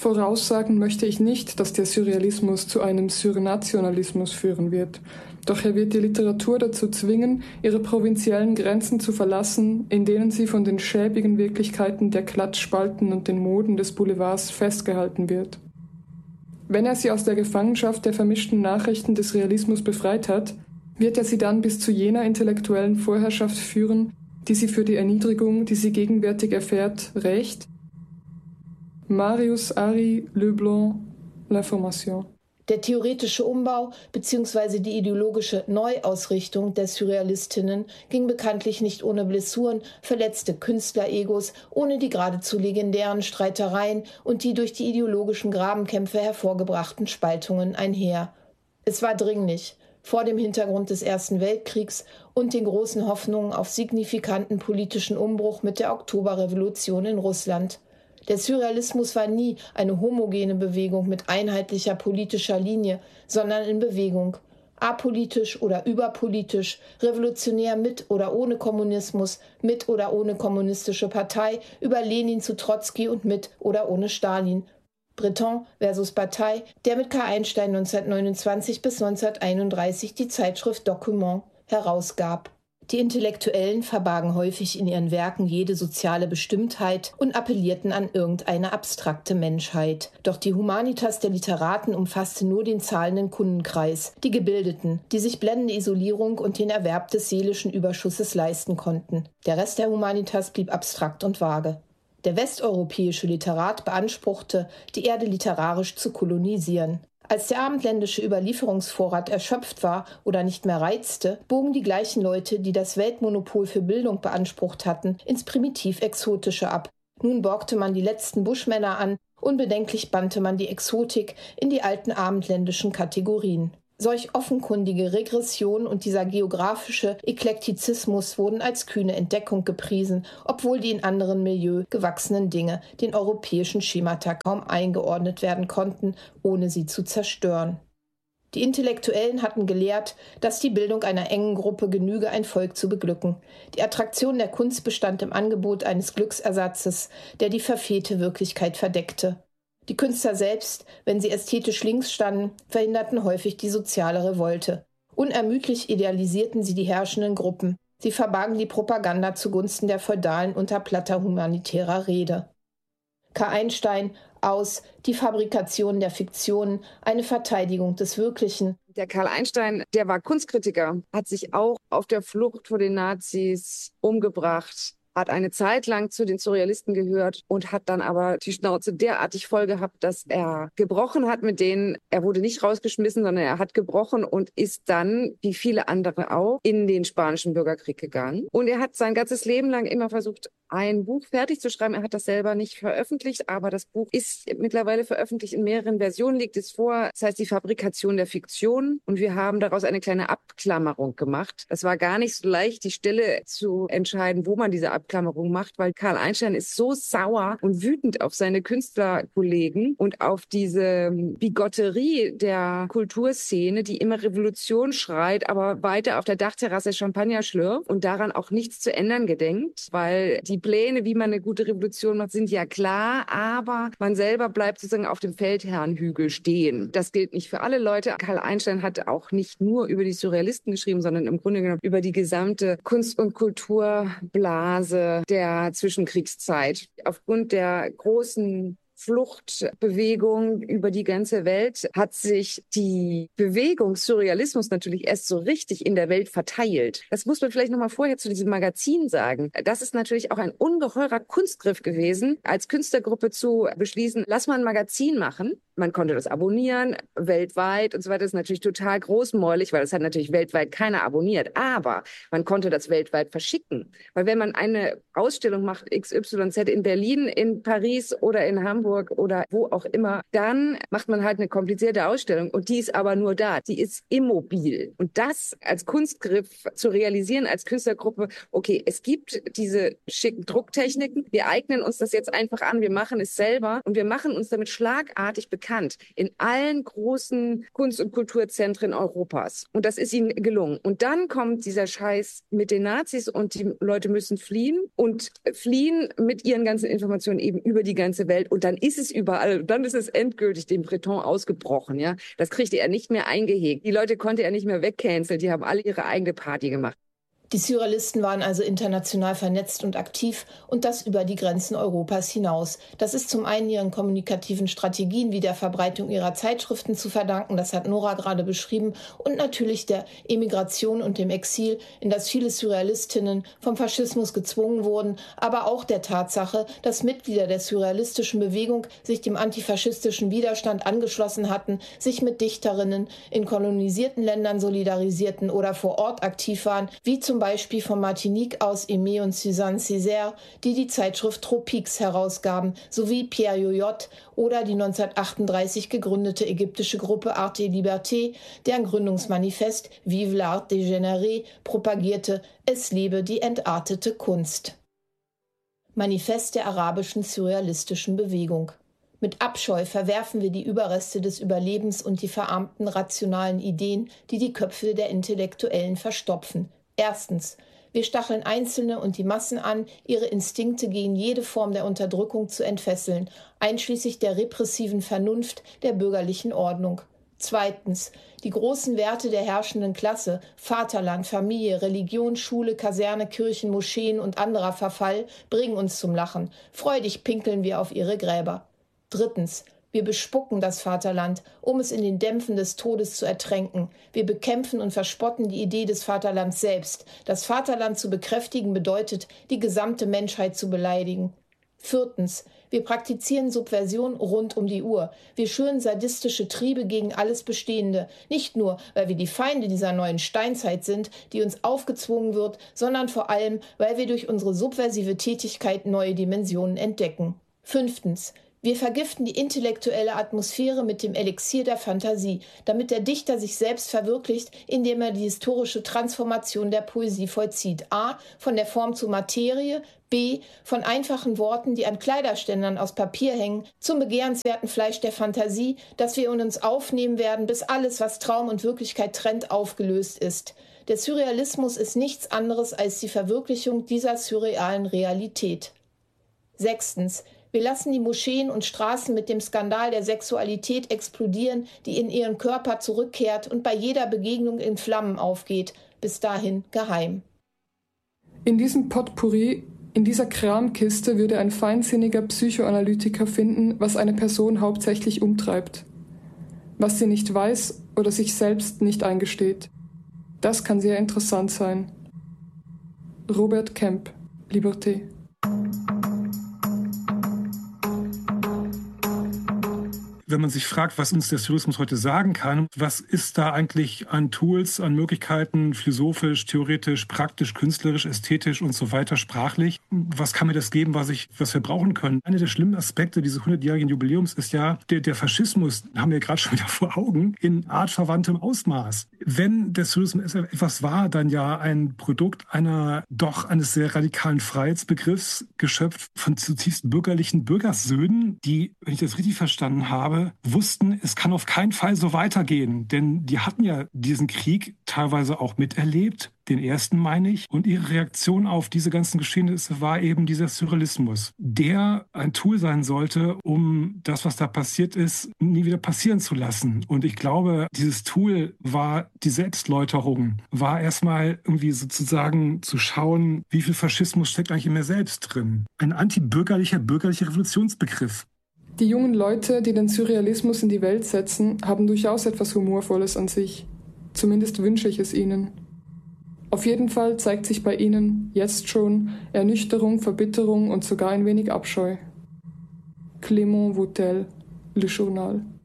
Voraussagen möchte ich nicht, dass der Surrealismus zu einem Surnationalismus führen wird. Doch er wird die Literatur dazu zwingen, ihre provinziellen Grenzen zu verlassen, in denen sie von den schäbigen Wirklichkeiten der Klatschspalten und den Moden des Boulevards festgehalten wird. Wenn er sie aus der Gefangenschaft der vermischten Nachrichten des Realismus befreit hat, wird er sie dann bis zu jener intellektuellen Vorherrschaft führen, die sie für die Erniedrigung, die sie gegenwärtig erfährt, rächt? Marius Harry Leblanc, L'Information. Der theoretische Umbau bzw. die ideologische Neuausrichtung der Surrealistinnen ging bekanntlich nicht ohne Blessuren, verletzte Künstleregos, ohne die geradezu legendären Streitereien und die durch die ideologischen Grabenkämpfe hervorgebrachten Spaltungen einher. Es war dringlich, vor dem Hintergrund des Ersten Weltkriegs und den großen Hoffnungen auf signifikanten politischen Umbruch mit der Oktoberrevolution in Russland. Der Surrealismus war nie eine homogene Bewegung mit einheitlicher politischer Linie, sondern in Bewegung. Apolitisch oder überpolitisch, revolutionär mit oder ohne Kommunismus, mit oder ohne kommunistische Partei, über Lenin zu Trotzki und mit oder ohne Stalin. Breton versus Bataille, der mit Karl Einstein 1929 bis 1931 die Zeitschrift Document herausgab. Die Intellektuellen verbargen häufig in ihren Werken jede soziale Bestimmtheit und appellierten an irgendeine abstrakte Menschheit. Doch die Humanitas der Literaten umfasste nur den zahlenden Kundenkreis, die Gebildeten, die sich blendende Isolierung und den Erwerb des seelischen Überschusses leisten konnten. Der Rest der Humanitas blieb abstrakt und vage. Der westeuropäische Literat beanspruchte, die Erde literarisch zu kolonisieren. Als der abendländische Überlieferungsvorrat erschöpft war oder nicht mehr reizte, bogen die gleichen Leute, die das Weltmonopol für Bildung beansprucht hatten, ins Primitiv-Exotische ab. Nun borgte man die letzten Buschmänner an, unbedenklich bannte man die Exotik in die alten abendländischen Kategorien. Solch offenkundige Regression und dieser geografische Eklektizismus wurden als kühne Entdeckung gepriesen, obwohl die in anderen Milieus gewachsenen Dinge den europäischen Schemata kaum eingeordnet werden konnten, ohne sie zu zerstören. Die Intellektuellen hatten gelehrt, dass die Bildung einer engen Gruppe genüge, ein Volk zu beglücken. Die Attraktion der Kunst bestand im Angebot eines Glücksersatzes, der die verfehlte Wirklichkeit verdeckte. Die Künstler selbst, wenn sie ästhetisch links standen, verhinderten häufig die soziale Revolte. Unermüdlich idealisierten sie die herrschenden Gruppen. Sie verbargen die Propaganda zugunsten der feudalen unter platter humanitärer Rede. Karl Einstein aus Die Fabrikation der Fiktionen, eine Verteidigung des Wirklichen. Der Karl Einstein, der war Kunstkritiker, hat sich auch auf der Flucht vor den Nazis umgebracht, hat eine Zeit lang zu den Surrealisten gehört und hat dann aber die Schnauze derartig voll gehabt, dass er gebrochen hat mit denen. Er wurde nicht rausgeschmissen, sondern er hat gebrochen und ist dann, wie viele andere auch, in den Spanischen Bürgerkrieg gegangen. Und er hat sein ganzes Leben lang immer versucht, ein Buch fertig zu schreiben. Er hat das selber nicht veröffentlicht, aber das Buch ist mittlerweile veröffentlicht in mehreren Versionen, liegt es vor. Das heißt, die Fabrikation der Fiktion. Und wir haben daraus eine kleine Abklammerung gemacht. Es war gar nicht so leicht, die Stelle zu entscheiden, wo man diese Abklammerung macht, weil Karl Einstein ist so sauer und wütend auf seine Künstlerkollegen und auf diese Bigotterie der Kulturszene, die immer Revolution schreit, aber weiter auf der Dachterrasse Champagner schlürft und daran auch nichts zu ändern gedenkt, weil die Pläne, wie man eine gute Revolution macht, sind ja klar, aber man selber bleibt sozusagen auf dem Feldherrnhügel stehen. Das gilt nicht für alle Leute. Karl Einstein hat auch nicht nur über die Surrealisten geschrieben, sondern im Grunde genommen über die gesamte Kunst- und Kulturblase der Zwischenkriegszeit. Aufgrund der großen Fluchtbewegung über die ganze Welt hat sich die Bewegung Surrealismus natürlich erst so richtig in der Welt verteilt. Das muss man vielleicht noch mal vorher zu diesem Magazin sagen. Das ist natürlich auch ein ungeheurer Kunstgriff gewesen, als Künstlergruppe zu beschließen, lass mal ein Magazin machen. Man konnte das abonnieren, weltweit und so weiter. Das ist natürlich total großmäulig, weil das hat natürlich weltweit keiner abonniert. Aber man konnte das weltweit verschicken. Weil wenn man eine Ausstellung macht, XYZ in Berlin, in Paris oder in Hamburg oder wo auch immer, dann macht man halt eine komplizierte Ausstellung. Und die ist aber nur da. Die ist immobil. Und das als Kunstgriff zu realisieren, als Künstlergruppe, okay, es gibt diese schicken Drucktechniken. Wir eignen uns das jetzt einfach an. Wir machen es selber und wir machen uns damit schlagartig bekannt bekannt in allen großen Kunst- und Kulturzentren Europas. Und das ist ihnen gelungen. Und dann kommt dieser Scheiß mit den Nazis und die Leute müssen fliehen und fliehen mit ihren ganzen Informationen eben über die ganze Welt. Und dann ist es überall. Und dann ist es endgültig dem Breton ausgebrochen. Ja, das kriegte er nicht mehr eingehegt. Die Leute konnte er nicht mehr wegcanceln. Die haben alle ihre eigene Party gemacht. Die Surrealisten waren also international vernetzt und aktiv und das über die Grenzen Europas hinaus. Das ist zum einen ihren kommunikativen Strategien wie der Verbreitung ihrer Zeitschriften zu verdanken, das hat Nora gerade beschrieben, und natürlich der Emigration und dem Exil, in das viele Surrealistinnen vom Faschismus gezwungen wurden, aber auch der Tatsache, dass Mitglieder der surrealistischen Bewegung sich dem antifaschistischen Widerstand angeschlossen hatten, sich mit Dichterinnen in kolonisierten Ländern solidarisierten oder vor Ort aktiv waren, wie zum Beispiel von Martinique aus Aimé und Suzanne Césaire, die die Zeitschrift Tropiques herausgaben, sowie Pierre Yoyot oder die 1938 gegründete ägyptische Gruppe Arte et Liberté, deren Gründungsmanifest Vive l'art dégénéré propagierte: Es lebe die entartete Kunst. Manifest der arabischen surrealistischen Bewegung. Mit Abscheu verwerfen wir die Überreste des Überlebens und die verarmten rationalen Ideen, die die Köpfe der Intellektuellen verstopfen. Erstens. Wir stacheln Einzelne und die Massen an, ihre Instinkte gegen jede Form der Unterdrückung zu entfesseln, einschließlich der repressiven Vernunft der bürgerlichen Ordnung. Zweitens. Die großen Werte der herrschenden Klasse, Vaterland, Familie, Religion, Schule, Kaserne, Kirchen, Moscheen und anderer Verfall bringen uns zum Lachen. Freudig pinkeln wir auf ihre Gräber. Drittens. Wir bespucken das Vaterland, um es in den Dämpfen des Todes zu ertränken. Wir bekämpfen und verspotten die Idee des Vaterlands selbst. Das Vaterland zu bekräftigen bedeutet, die gesamte Menschheit zu beleidigen. Viertens. Wir praktizieren Subversion rund um die Uhr. Wir schüren sadistische Triebe gegen alles Bestehende. Nicht nur, weil wir die Feinde dieser neuen Steinzeit sind, die uns aufgezwungen wird, sondern vor allem, weil wir durch unsere subversive Tätigkeit neue Dimensionen entdecken. Fünftens. Wir vergiften die intellektuelle Atmosphäre mit dem Elixier der Fantasie, damit der Dichter sich selbst verwirklicht, indem er die historische Transformation der Poesie vollzieht. A. Von der Form zur Materie, B. Von einfachen Worten, die an Kleiderständern aus Papier hängen, zum begehrenswerten Fleisch der Fantasie, das wir in uns aufnehmen werden, bis alles, was Traum und Wirklichkeit trennt, aufgelöst ist. Der Surrealismus ist nichts anderes als die Verwirklichung dieser surrealen Realität. Sechstens. Wir lassen die Moscheen und Straßen mit dem Skandal der Sexualität explodieren, die in ihren Körper zurückkehrt und bei jeder Begegnung in Flammen aufgeht, bis dahin geheim. In diesem Potpourri, in dieser Kramkiste würde ein feinsinniger Psychoanalytiker finden, was eine Person hauptsächlich umtreibt. Was sie nicht weiß oder sich selbst nicht eingesteht. Das kann sehr interessant sein. Robert Kemp, Liberté. Wenn man sich fragt, was uns der Surrealismus heute sagen kann, was ist da eigentlich an Tools, an Möglichkeiten, philosophisch, theoretisch, praktisch, künstlerisch, ästhetisch und so weiter, sprachlich, was kann mir das geben, was wir brauchen können? Einer der schlimmen Aspekte dieses 100-jährigen Jubiläums ist ja, der Faschismus, haben wir gerade schon wieder vor Augen, in artverwandtem Ausmaß. Wenn der Surrealismus etwas war, dann ja ein Produkt eines sehr radikalen Freiheitsbegriffs, geschöpft von zutiefst bürgerlichen Bürgersöhnen, die, wenn ich das richtig verstanden habe, wussten, es kann auf keinen Fall so weitergehen. Denn die hatten ja diesen Krieg teilweise auch miterlebt, den ersten meine ich. Und ihre Reaktion auf diese ganzen Geschehnisse war eben dieser Surrealismus, der ein Tool sein sollte, um das, was da passiert ist, nie wieder passieren zu lassen. Und ich glaube, dieses Tool war die Selbstläuterung, war erstmal irgendwie sozusagen zu schauen, wie viel Faschismus steckt eigentlich in mir selbst drin. Ein bürgerlicher Revolutionsbegriff. Die jungen Leute, die den Surrealismus in die Welt setzen, haben durchaus etwas Humorvolles an sich. Zumindest wünsche ich es ihnen. Auf jeden Fall zeigt sich bei ihnen, jetzt schon, Ernüchterung, Verbitterung und sogar ein wenig Abscheu. Clément Vautel, Le Journal.